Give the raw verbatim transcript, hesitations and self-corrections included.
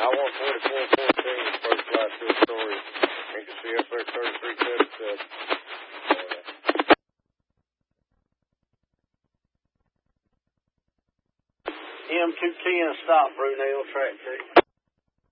want twenty-four fourteen is first flight to the story. You can see up there thirty-three seventy-seven. M two ten, stop, Brunel, track two.